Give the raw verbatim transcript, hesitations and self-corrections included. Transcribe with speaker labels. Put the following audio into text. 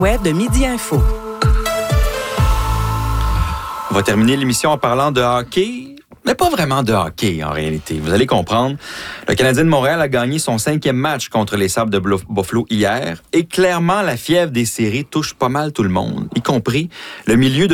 Speaker 1: Web de Midi Info.
Speaker 2: On va terminer l'émission en parlant de hockey, mais pas vraiment de hockey en réalité. Vous allez comprendre. Le Canadien de Montréal a gagné son cinquième match contre les Sabres de Buffalo hier et clairement, la fièvre des séries touche pas mal tout le monde, y compris le milieu de